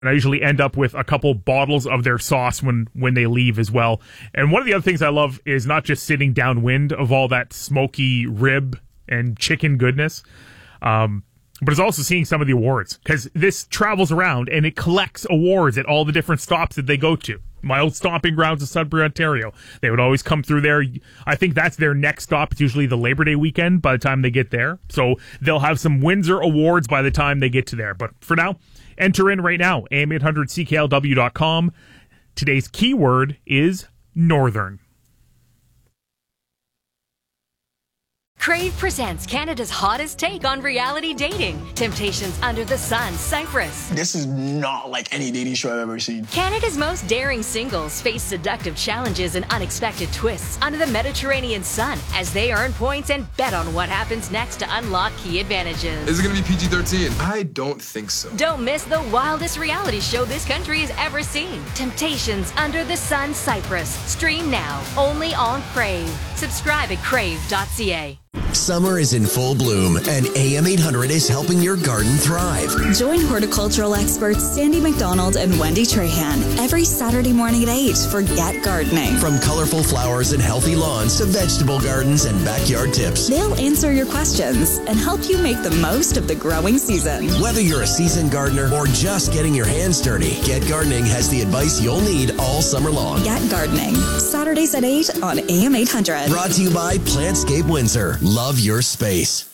And I usually end up with a couple bottles of their sauce when they leave as well. And one of the other things I love is not just sitting downwind of all that smoky rib and chicken goodness, but it's also seeing some of the awards, because this travels around and it collects awards at all the different stops that they go to. My old stomping grounds of Sudbury, Ontario. They would always come through there. I think that's their next stop. It's usually the Labor Day weekend by the time they get there. So they'll have some Windsor awards by the time they get to there. But for now, enter in right now, am800cklw.com. Today's keyword is Northern. Crave presents Canada's hottest take on reality dating. Temptations Under the Sun, Cyprus. This is not like any dating show I've ever seen. Canada's most daring singles face seductive challenges and unexpected twists under the Mediterranean sun as they earn points and bet on what happens next to unlock key advantages. Is it going to be PG-13? I don't think so. Don't miss the wildest reality show this country has ever seen. Temptations Under the Sun, Cyprus. Stream now, only on Crave. Subscribe at crave.ca. Summer is in full bloom, and AM800 is helping your garden thrive. Join horticultural experts Sandy McDonald and Wendy Trahan every Saturday morning at 8 for Get Gardening. From colorful flowers and healthy lawns to vegetable gardens and backyard tips, they'll answer your questions and help you make the most of the growing season. Whether you're a seasoned gardener or just getting your hands dirty, Get Gardening has the advice you'll need all summer long. Get Gardening, Saturdays at 8 on AM800. Brought to you by Plantscape Windsor. Love your space.